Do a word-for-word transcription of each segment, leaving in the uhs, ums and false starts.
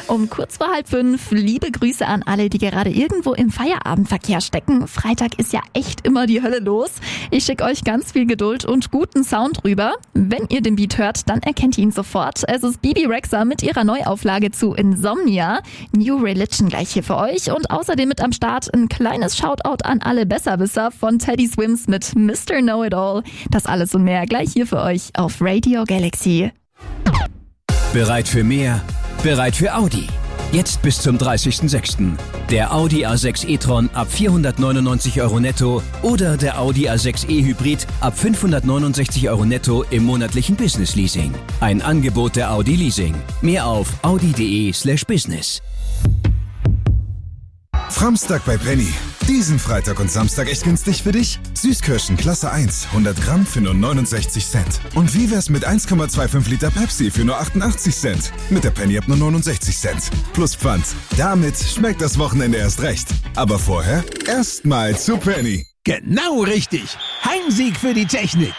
Um kurz vor halb fünf, liebe Grüße an alle, die gerade irgendwo im Feierabendverkehr stecken. Freitag ist ja echt immer die Hölle los. Ich schicke euch ganz viel Geduld und guten Sound rüber. Wenn ihr den Beat hört, dann erkennt ihr ihn sofort. Es ist Bebe Rexha mit ihrer Neuauflage zu Insomnia. New Religion gleich hier für euch. Und außerdem mit am Start ein kleines Shoutout an alle Besserwisser von Teddy Swims mit Mister Know-It-All. Das alles und mehr gleich hier für euch auf Radio Galaxy. Bereit für mehr? Bereit für Audi. Jetzt bis zum dreißigsten sechsten Der Audi A sechs e-tron ab vierhundertneunundneunzig Euro netto oder der Audi A sechs e Hybrid ab fünfhundertneunundsechzig Euro netto im monatlichen Business Leasing. Ein Angebot der Audi Leasing. Mehr auf audi.de slash business. Framstag bei Penny. Diesen Freitag und Samstag echt günstig für dich? Süßkirschen Klasse eins, hundert Gramm für nur neunundsechzig Cent. Und wie wär's mit eins Komma fünfundzwanzig Liter Pepsi für nur achtundachtzig Cent? Mit der Penny ab nur neunundsechzig Cent. Plus Pfand. Damit schmeckt das Wochenende erst recht. Aber vorher erstmal zu Penny. Genau richtig. Heimsieg für die Technik.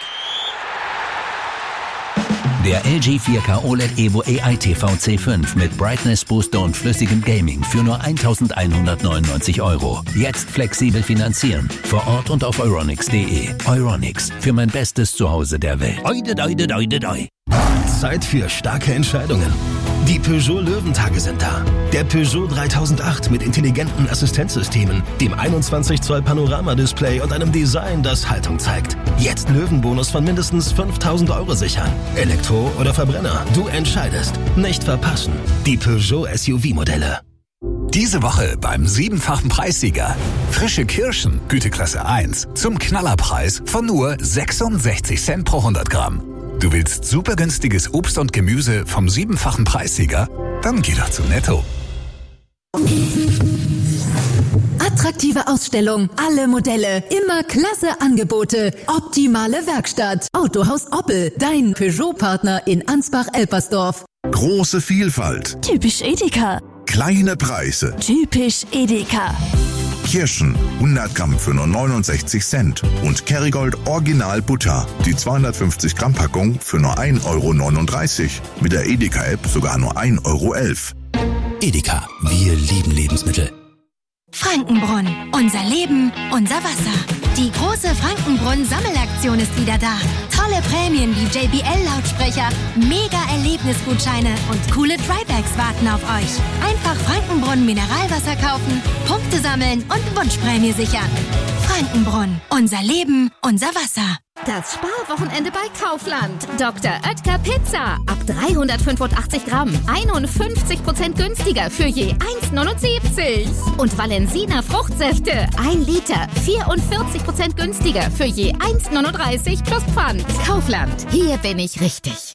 Der L G vier K O L E D Evo A I T V C fünf mit Brightness Booster und flüssigem Gaming für nur eintausendeinhundertneunundneunzig Euro. Jetzt flexibel finanzieren. Vor Ort und auf euronics punkt de. Euronics. Für mein bestes Zuhause der Welt. Oide, oide, oide, oide. Zeit für starke Entscheidungen. Die Peugeot Löwentage sind da. Der Peugeot dreitausendacht mit intelligenten Assistenzsystemen, dem einundzwanzig Zoll Panoramadisplay und einem Design, das Haltung zeigt. Jetzt Löwenbonus von mindestens fünftausend Euro sichern. Elektro oder Verbrenner, du entscheidest. Nicht verpassen. Die Peugeot S U V-Modelle. Diese Woche beim siebenfachen Preissieger. Frische Kirschen, Güteklasse eins, zum Knallerpreis von nur sechsundsechzig Cent pro hundert Gramm. Du willst super günstiges Obst und Gemüse vom siebenfachen Preissieger? Dann geh doch zu Netto. Attraktive Ausstellung, alle Modelle, immer klasse Angebote, optimale Werkstatt. Autohaus Oppel, dein Peugeot-Partner in Ansbach-Elpersdorf. Große Vielfalt. Typisch Edeka. Kleine Preise. Typisch Edeka. Kirschen, hundert Gramm für nur neunundsechzig Cent. Und Kerrygold Original Butter, die zweihundertfünfzig Gramm Packung für nur ein Euro neununddreißig. Mit der Edeka-App sogar nur ein Euro elf. Edeka. Wir lieben Lebensmittel. Frankenbrunn. Unser Leben, unser Wasser. Die große Frankenbrunn-Sammelaktion ist wieder da. Tolle Prämien wie J B L-Lautsprecher, Mega-Erlebnisgutscheine und coole Drybags warten auf euch. Einfach Frankenbrunn Mineralwasser kaufen, Punkte sammeln und Wunschprämie sichern. Frankenbrunn. Unser Leben, unser Wasser. Das Sparwochenende bei Kaufland. Doktor Oetker Pizza. Ab dreihundertfünfundachtzig Gramm. einundfünfzig Prozent günstiger für je eins neunundsiebzig. Und Valensina Fruchtsäfte. ein Liter. vierundvierzig Prozent günstiger für je eins neununddreißig plus Pfand. Kaufland. Hier bin ich richtig.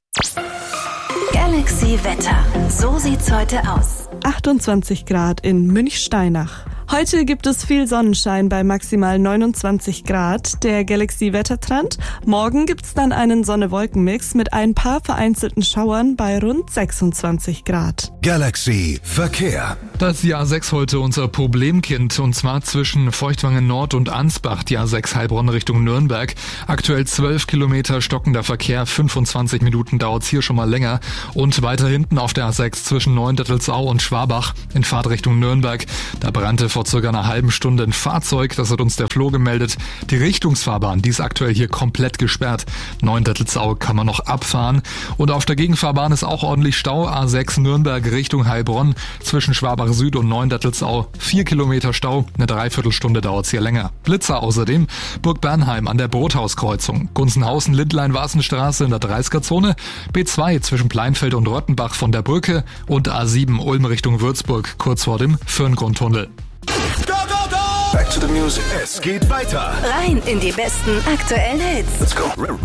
Galaxy Wetter. So sieht's heute aus. achtundzwanzig Grad in Münchsteinach. Heute gibt es viel Sonnenschein bei maximal neunundzwanzig Grad. Der Galaxy-Wettertrend. Morgen gibt's dann einen Sonne-Wolken-Mix mit ein paar vereinzelten Schauern bei rund sechsundzwanzig Grad. Galaxy Verkehr. Das die A sechs heute unser Problemkind, und zwar zwischen Feuchtwangen Nord und Ansbach, die A sechs Heilbronn Richtung Nürnberg. Aktuell zwölf Kilometer stockender Verkehr, fünfundzwanzig Minuten dauert's hier schon mal länger. Und weiter hinten auf der A sechs zwischen Neuendettelsau und Schwabach in Fahrtrichtung Nürnberg. Da brannte vor circa einer halben Stunde ein Fahrzeug, das hat uns der Flo gemeldet. Die Richtungsfahrbahn, die ist aktuell hier komplett gesperrt. Neuendettelsau kann man noch abfahren. Und auf der Gegenfahrbahn ist auch ordentlich Stau. A sechs Nürnberg Richtung Heilbronn zwischen Schwabach Süd und Neuendettelsau. Vier Kilometer Stau, eine Dreiviertelstunde dauert's hier länger. Blitzer außerdem. Burg Bernheim an der Brothauskreuzung. Gunzenhausen Lindlein-Wasenstraße in der dreißiger-Zone. B zwei zwischen Pleinfeld und Rottenbach von der Brücke. Und A sieben Ulm Richtung Würzburg kurz vor dem Föhrengrundtunnel. Back to the music. Es geht weiter. Rein in die besten aktuellen Hits. Let's go.